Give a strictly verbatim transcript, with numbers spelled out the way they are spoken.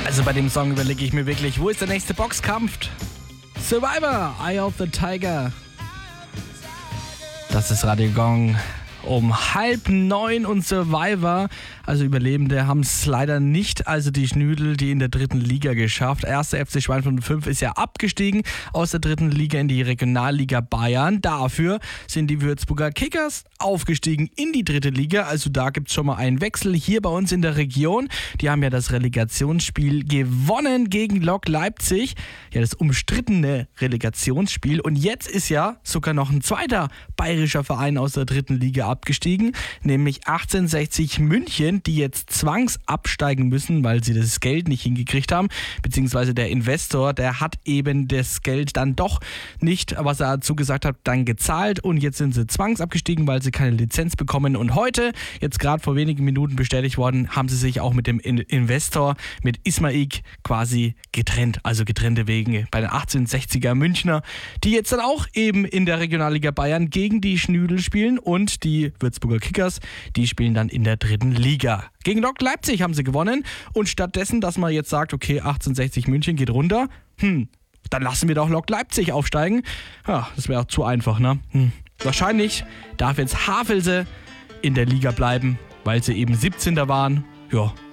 Also bei dem Song überlege ich mir wirklich, wo ist der nächste Boxkampf? Survivor, Eye of the Tiger. Das ist Radio Gong um halb neun und Survivor, also Überlebende, haben es leider nicht, also die Schnüdel, die in der dritten Liga geschafft. Erster F C Schweinfurt fünf ist ja abgestiegen aus der dritten Liga in die Regionalliga Bayern. Dafür sind die Würzburger Kickers aufgestiegen in die dritte Liga, also da gibt es schon mal einen Wechsel hier bei uns in der Region. Die haben ja das Relegationsspiel gewonnen gegen Lok Leipzig, ja das umstrittene Relegationsspiel, und jetzt ist ja sogar noch ein zweiter bayerischer Verein aus der dritten Liga abgestiegen, nämlich achtzehnhundertsechzig München, die jetzt zwangsabsteigen müssen, weil sie das Geld nicht hingekriegt haben, beziehungsweise der Investor, der hat eben das Geld dann doch nicht, was er zugesagt hat, dann gezahlt, und jetzt sind sie zwangsabgestiegen, weil sie keine Lizenz bekommen, und heute, jetzt gerade vor wenigen Minuten bestätigt worden, haben sie sich auch mit dem Investor, mit Ismail quasi getrennt, also getrennte Wege bei den achtzehnhundertsechziger Münchner, die jetzt dann auch eben in der Regionalliga Bayern gegen die Schnüdel spielen, und die Würzburger Kickers, die spielen dann in der dritten Liga. Gegen Lok Leipzig haben sie gewonnen, und stattdessen, dass man jetzt sagt, okay, achtzehnhundertsechzig München geht runter, hm, dann lassen wir doch Lok Leipzig aufsteigen. Ja, das wäre auch zu einfach, ne? Hm. Wahrscheinlich darf jetzt Havelse in der Liga bleiben, weil sie eben siebzehnter waren. Ja,